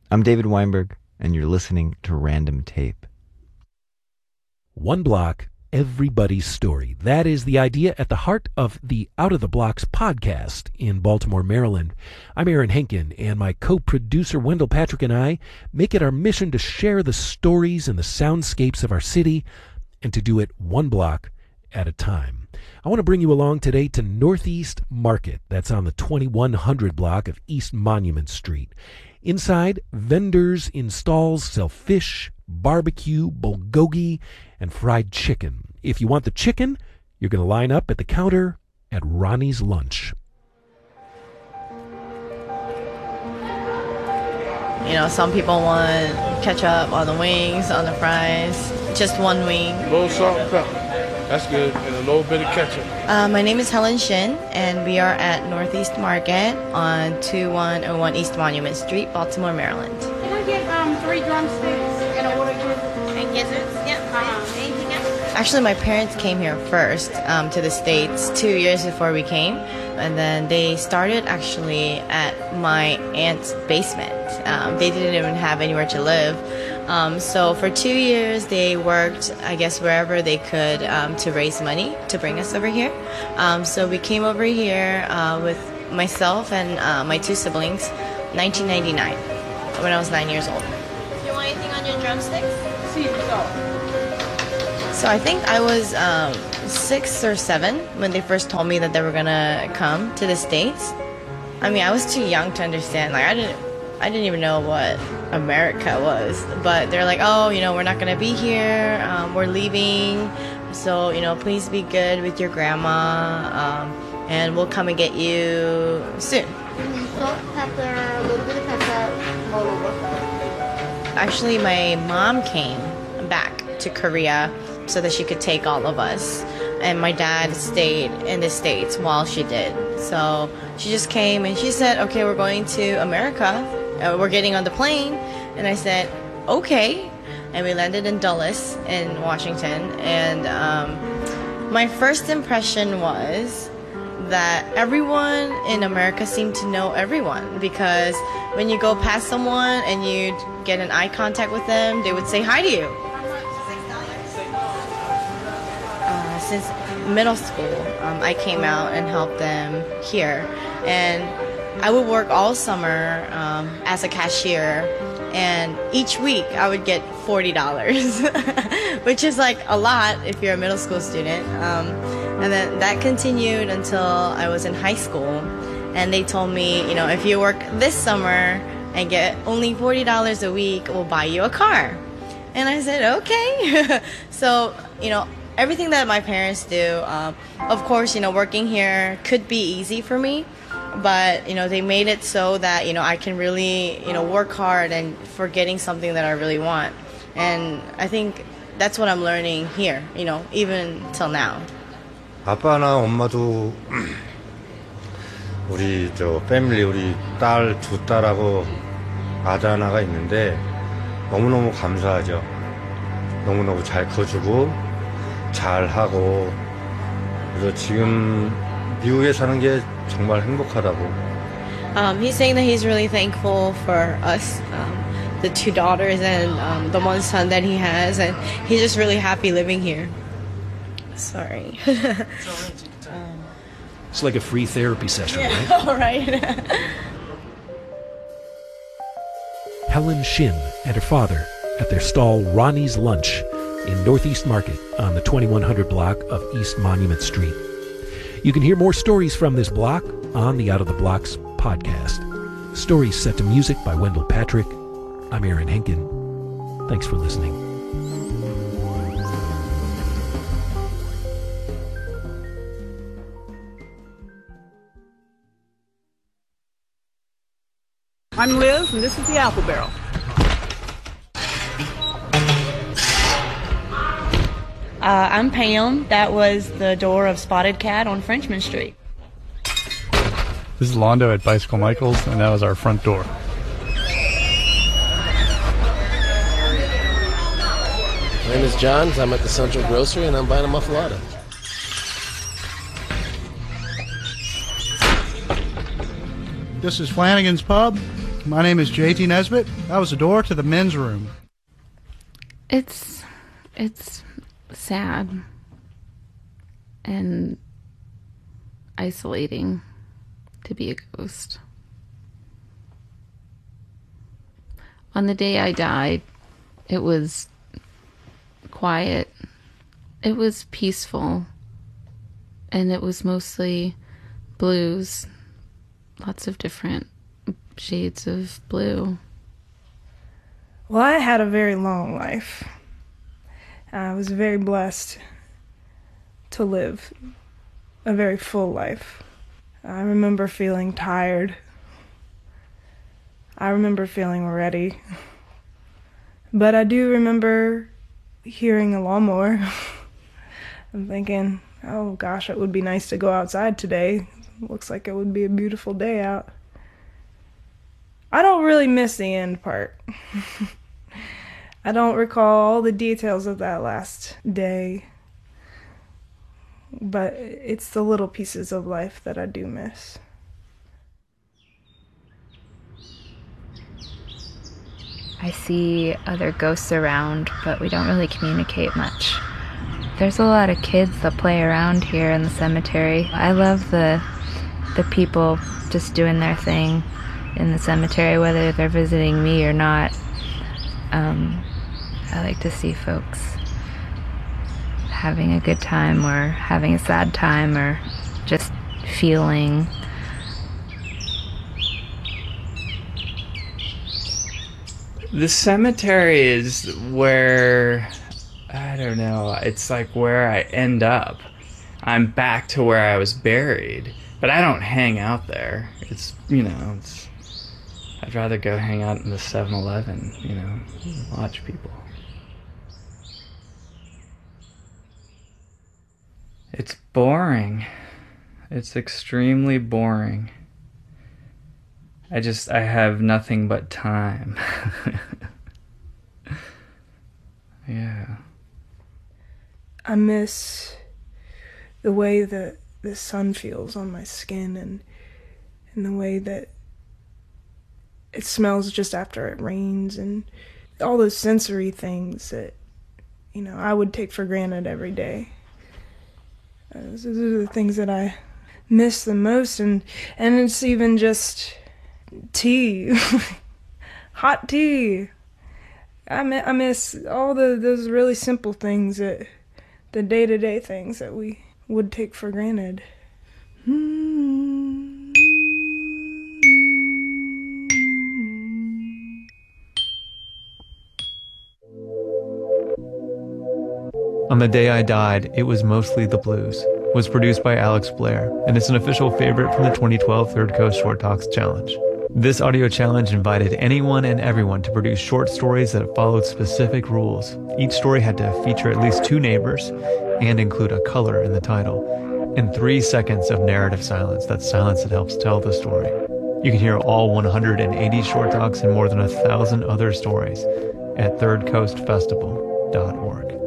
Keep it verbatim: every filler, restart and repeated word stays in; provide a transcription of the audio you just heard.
I'm David Weinberg, and you're listening to Random Tape. One block, everybody's story. That is the idea at the heart of the Out of the Blocks podcast in Baltimore, Maryland. I'm Aaron Henkin, and my co-producer Wendell Patrick and I make it our mission to share the stories and the soundscapes of our city, and to do it one block at a time. I want to bring you along today to Northeast Market. That's on the twenty-one hundred block of East Monument Street. Inside, vendors in stalls sell fish, barbecue, bulgogi, and fried chicken. If you want the chicken, you're going to line up at the counter at Ronnie's Lunch. You know, some people want ketchup on the wings, on the fries, just one wing. Low salt and pepper. That's good. And a little bit of ketchup. Uh, my name is Helen Shin, and we are at Northeast Market on two one oh one East Monument Street, Baltimore, Maryland. Can I get um, three drumsticks and a water And gizzards? Yep. Uh-huh. Anything else? Actually, my parents came here first um, to the States two years before we came. And then they started actually at my aunt's basement. Um, they didn't even have anywhere to live. Um, so for two years, they worked, I guess, wherever they could um, to raise money to bring us over here. Um, so we came over here uh, with myself and uh, my two siblings, nineteen ninety-nine, when I was nine years old. Do you want anything on your drumsticks? See so. So I think I was um, six or seven when they first told me that they were gonna come to the States. I mean, I was too young to understand. Like I didn't, I didn't even know what America was. But they're like, oh, you know, we're not gonna be here. Um, we're leaving. So you know, please be good with your grandma, um, and we'll come and get you soon. Salt, pepper, a little bit of ketchup, all over. Actually, my mom came back to Korea so that she could take all of us. And my dad stayed in the States while she did. So she just came and she said, okay, we're going to America. Uh, we're getting on the plane. And I said, okay. And we landed in Dulles in Washington. And um, my first impression was that everyone in America seemed to know everyone, because when you go past someone and you get an eye contact with them, they would say hi to you. Uh, since middle school, um, I came out and helped them here, and I would work all summer um, as a cashier, and each week I would get forty dollars, which is like a lot if you're a middle school student. Um, and then that continued until I was in high school, and they told me, you know, if you work this summer and get only forty dollars a week, we'll buy you a car. And I said, okay. So, you know, everything that my parents do, um, of course, you know, working here could be easy for me, but, you know, they made it so that, you know, I can really, you know, work hard and for getting something that I really want. And I think that's what I'm learning here, you know, even till now. 아빠나 엄마도 우리 저 패밀리 우리 딸 두 딸하고 아들 하나가 있는데 너무너무 감사하죠. 너무너무 잘 커주고 잘하고, 그래서 지금 미국에 사는 게 정말 행복하다고. Um, he's saying that he's really thankful for us, um, the two daughters and um, the one son that he has, and he's just really happy living here. Sorry. um, It's like a free therapy session, yeah, right? all right. Helen Shin and her father at their stall Ronnie's Lunch in Northeast Market on the twenty-one hundred block of East Monument Street. You can hear more stories from this block on the Out of the Blocks podcast. Stories set to music by Wendell Patrick. I'm Aaron Henkin. Thanks for listening. I'm Liz, and this is the Apple Barrel. Uh, I'm Pam. That was the door of Spotted Cat on Frenchman Street. This is Londo at Bicycle Michaels, and that was our front door. My name is John. I'm at the Central Grocery, and I'm buying a muffalata. This is Flanagan's Pub. My name is J T Nesbitt. I was the door to the men's room. It's, it's sad and isolating to be a ghost. On the day I died, it was quiet. It was peaceful. And it was mostly blues. Lots of different shades of blue. Well, I had a very long life. I was very blessed to live a very full life. I remember feeling tired. I remember feeling ready. But I do remember hearing a lawnmower and thinking, oh gosh, it would be nice to go outside today. Looks like it would be a beautiful day out. I don't really miss the end part. I don't recall all the details of that last day. But it's the little pieces of life that I do miss. I see other ghosts around, but we don't really communicate much. There's a lot of kids that play around here in the cemetery. I love the the people just doing their thing in the cemetery, whether they're visiting me or not. Um, I like to see folks having a good time or having a sad time or just feeling. The cemetery is where, I don't know, it's like where I end up. I'm back to where I was buried, but I don't hang out there. It's, you know, it's, I'd rather go hang out in the seven eleven, you know, watch people. It's boring. It's extremely boring. I just, I have nothing but time. Yeah. I miss the way that the sun feels on my skin and, and the way that it smells just after it rains and all those sensory things that, you know, I would take for granted every day. Uh, those are the things that I miss the most, and, and it's even just tea, hot tea. I miss, I miss all the those really simple things, that the day-to-day things that we would take for granted. On the Day I Died, It Was Mostly the Blues was produced by Alex Blair, and it's an official favorite from the twenty twelve Third Coast Short Talks Challenge. This audio challenge invited anyone and everyone to produce short stories that followed specific rules. Each story had to feature at least two neighbors and include a color in the title, and three seconds of narrative silence. That's silence that helps tell the story. You can hear all one hundred eighty short talks and more than a thousand other stories at third coast festival dot org.